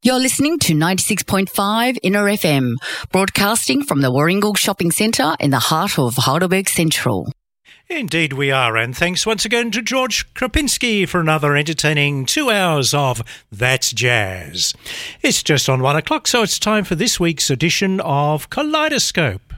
You're listening to 96.5 Inner FM, broadcasting from the Warringal Shopping Centre in the heart of Heidelberg Central. Indeed we are, and thanks once again to George Krapinski for another entertaining 2 hours of That's Jazz. It's just on 1 o'clock, so it's time for this week's edition of Kaleidoscope.